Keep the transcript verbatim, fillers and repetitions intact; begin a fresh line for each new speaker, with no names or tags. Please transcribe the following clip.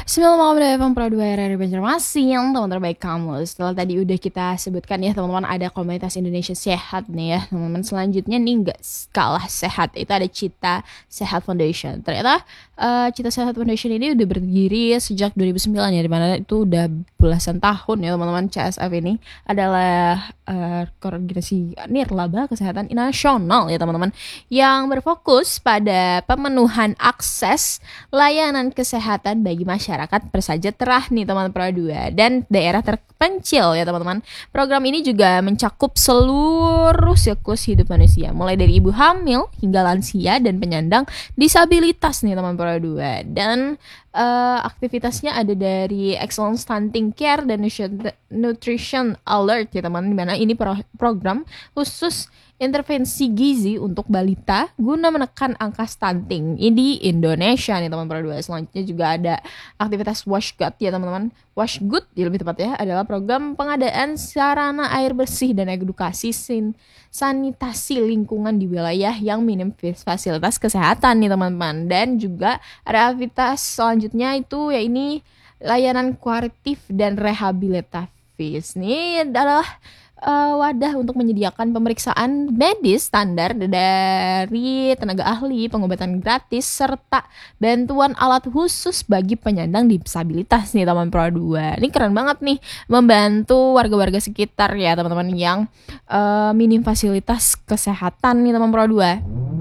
Bismillahirrahmanirrahim. Pro dua R R Banjarmasin, teman terbaik kamu. Setelah tadi udah kita sebutkan ya teman-teman, ada komunitas Indonesia Sehat nih ya teman-teman. Selanjutnya nih nggak kalah sehat, itu ada Cita Sehat Foundation. Ternyata uh, Cita Sehat Foundation ini udah berdiri sejak dua ribu sembilan ya, dimana itu udah belasan tahun ya teman-teman. C S F ini adalah uh, koordinasi nirlaba kesehatan nasional ya teman-teman, yang berfokus pada pemenuhan akses layanan kesehatan bagi masyarakat bersejahtera nih teman-teman Pro dua dan daerah terpencil ya teman-teman. Program ini juga mencakup seluruh siklus hidup manusia, mulai dari ibu hamil hingga lansia dan penyandang disabilitas nih teman Pro dua. Dan uh, aktivitasnya ada dari excellent stunting care dan nutrition alert ya teman, dimana ini pro- program khusus intervensi gizi untuk balita guna menekan angka stunting ini di Indonesia nih teman Pro dua. Selanjutnya juga ada aktivitas Wash Good ya teman-teman. Wash Good ya lebih tepatnya adalah program pengadaan sarana air bersih dan edukasi sin sanitasi lingkungan di wilayah yang minim fasilitas kesehatan nih teman-teman. Dan juga ada aktivitas selanjutnya itu ya ini layanan kuratif dan rehabilitatif. Ini adalah Uh, wadah untuk menyediakan pemeriksaan medis standar dari tenaga ahli, pengobatan gratis, serta bantuan alat khusus bagi penyandang disabilitas nih teman Pro dua. Ini keren banget nih, membantu warga-warga sekitar ya teman-teman yang uh, minim fasilitas kesehatan nih teman Pro dua.